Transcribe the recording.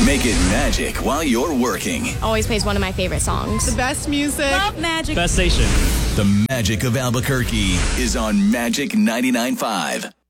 Make it magic while you're working. Always plays one of my favorite songs. The best music. Love Magic. Best station. The magic of Albuquerque is on Magic 99.5.